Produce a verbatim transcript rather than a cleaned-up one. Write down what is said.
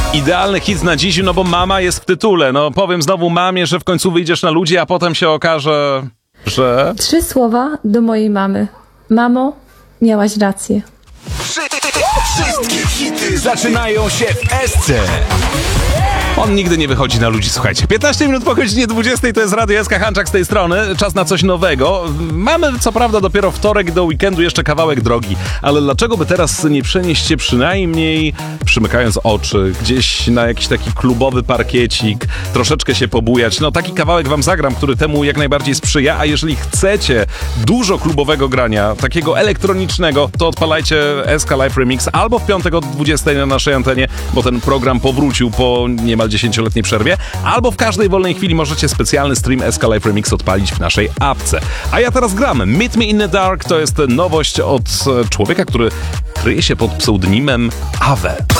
Idealny hit na dziś, no bo mama jest w tytule. No powiem znowu mamie, że w końcu wyjdziesz na ludzi, a potem się okaże, że... Trzy słowa do mojej mamy. Mamo, miałaś rację. Wszystkie hity zaczynają się w Esce. On nigdy nie wychodzi na ludzi, słuchajcie. piętnaście minut po godzinie dwudziestej, to jest Radio S K, Hanczak z tej strony. Czas na coś nowego. Mamy co prawda dopiero wtorek, do weekendu jeszcze kawałek drogi, ale dlaczego by teraz nie przenieść się przynajmniej, przymykając oczy, gdzieś na jakiś taki klubowy parkiecik, troszeczkę się pobujać. No taki kawałek wam zagram, który temu jak najbardziej sprzyja, a jeżeli chcecie dużo klubowego grania, takiego elektronicznego, to odpalajcie S K Live Remix albo w piątek o dwudziestej na naszej antenie, bo ten program powrócił po niemal dziesięcioletniej przerwie, albo w każdej wolnej chwili możecie specjalny stream S K Live Remix odpalić w naszej apce. A ja teraz gram Meet Me in the Dark, to jest nowość od człowieka, który kryje się pod pseudonimem Awe.